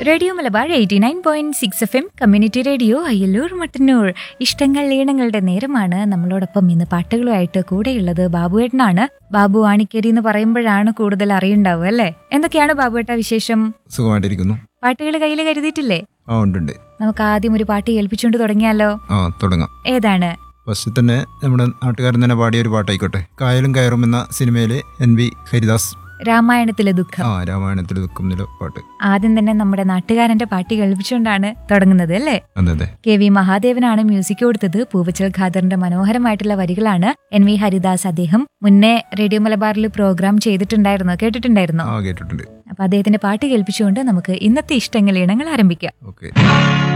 Radio Malabar 89.6 FM community radio Ayyallur Mattannur. ഇഷ്ടങ്ങൾ ഈണങ്ങളുടെ നേരമാണ്. നമ്മളോടൊപ്പം ഇന്ന് പാട്ടുകളുമായിട്ട് കൂടെയുള്ളത് ബാബുവേട്ടനാണ്. ബാബു ആണിക്കേരി എന്ന് പറയുമ്പോഴാണ് കൂടുതൽ അറിയുണ്ടാവുക അല്ലേ? എന്തൊക്കെയാണ് ബാബുവേട്ട വിശേഷം? സുഖമായിട്ടിരിക്കുന്നു. പാട്ടുകൾ കയ്യിൽ കരുതിയിട്ടില്ലേ? ഉണ്ട്. നമുക്ക് ആദ്യം ഒരു പാട്ട് കേൾപ്പിച്ചുകൊണ്ട് തുടങ്ങിയാലോ? തുടങ്ങാം. ഏതാണ്? ഫസ്റ്റ് തന്നെ നമ്മുടെ നാട്ടുകാരൻ തന്നെ പാടിയ ഒരു പാട്ടായിക്കോട്ടെ. കായലും കയറും എന്ന സിനിമയിലെ NV ഹരിദാസ്, രാമായണത്തിലെ ദുഃഖം. രാമായണത്തിലെ ദുഃഖം എന്നുള്ള പാട്ട്. ആദ്യം തന്നെ നമ്മുടെ നാട്ടുകാരന്റെ പാട്ട് കേൾപ്പിച്ചുകൊണ്ടാണ് തുടങ്ങുന്നത് അല്ലേ? അതെ. KV മഹാദേവനാണ് മ്യൂസിക് കൊടുത്തത്. പൂവച്ചൽ ഖാദറിന്റെ മനോഹരമായിട്ടുള്ള വരികളാണ്. NV ഹരിദാസ്. അദ്ദേഹം മുന്നേ റേഡിയോ മലബാറിൽ പ്രോഗ്രാം ചെയ്തിട്ടുണ്ടായിരുന്നോ? കേട്ടിട്ടുണ്ടായിരുന്നോ? കേട്ടിട്ടുണ്ട്. അപ്പൊ അദ്ദേഹത്തിന്റെ പാട്ട് കേൾപ്പിച്ചുകൊണ്ട് നമുക്ക് ഇന്നത്തെ ഇഷ്ടങ്ങൾ ഇണങ്ങൾ ആരംഭിക്കാം. ഓക്കെ.